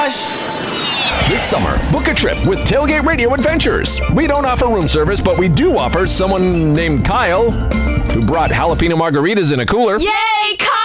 This summer, book a trip with Tailgate Radio Adventures. We don't offer room service, but we do offer someone named Kyle who brought jalapeno margaritas in a cooler. Yay, Kyle!